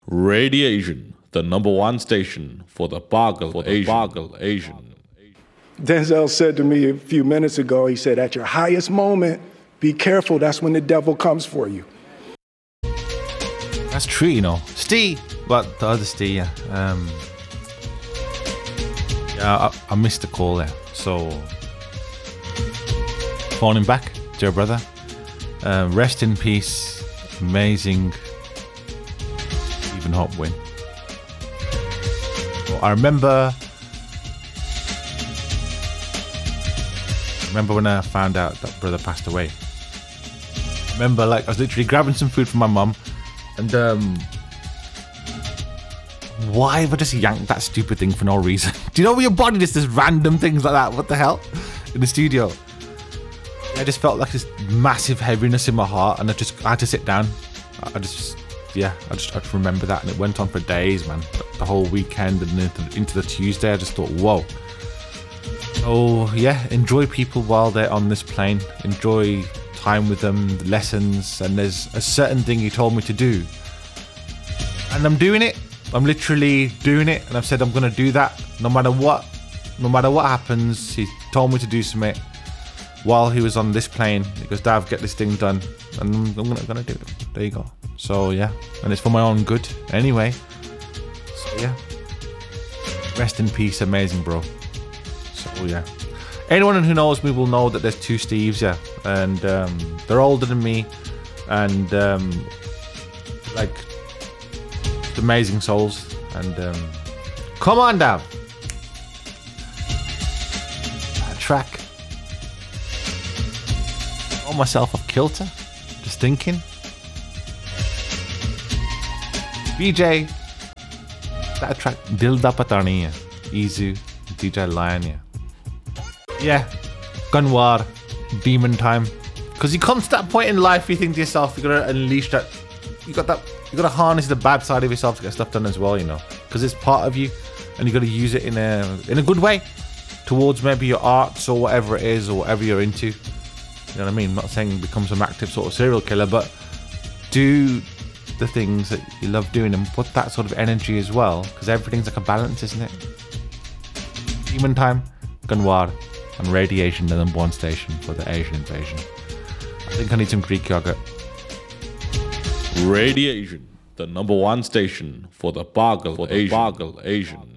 Radiation, the number one station for the Boggle Asian. Denzel said to me a few minutes ago, he said, at your highest moment, be careful, that's when the devil comes for you. That's true, you know. Steve, but the other Steve, yeah. I missed the call there. So, phoning back to your brother. Rest in peace. Amazing Stephen Hope win. Well, I remember when I found out that brother passed away. I remember, I was literally grabbing some food from my mum, and why have I just yanked that stupid thing for no reason? Do you know when your body just does random things like that? What the hell? In the studio. I just felt like this massive heaviness in my heart, and I had to sit down. I just remember that, and it went on for days, man. The whole weekend and into the Tuesday, I just thought, whoa. So yeah, enjoy people while they're on this plane. Enjoy time with them, the lessons, and there's a certain thing he told me to do. And I'm doing it. I'm literally doing it, and I've said I'm going to do that no matter what happens. He told me to do something while he was on this plane. He goes, Dav, get this thing done, and I'm going to do it. There you go. So yeah, and it's for my own good anyway. So yeah, rest in peace, amazing bro. So yeah, anyone who knows me will know that there's two Steves, yeah, and they're older than me, and amazing souls. And come on, Dav, that track. Got myself off kilter, just thinking. BJ, that track, Dil Da Pata Nahi Hai, Izu, DJ Lion, yeah, Gunwar, Demon Time. Because you come to that point in life, you think to yourself, you gotta unleash that, you gotta harness the bad side of yourself to get stuff done as well, you know, because it's part of you, and you gotta use it in a good way towards maybe your arts or whatever it is, or whatever you're into. You know what I mean? I'm not saying become some active sort of serial killer, but do the things that you love doing and put that sort of energy as well, because everything's like a balance, isn't it? Demon Time, Gunwar, and Radiation, the number one station for the Asian invasion. I think I need some Greek yogurt. Radiation, the number one station for the Boggle Asian.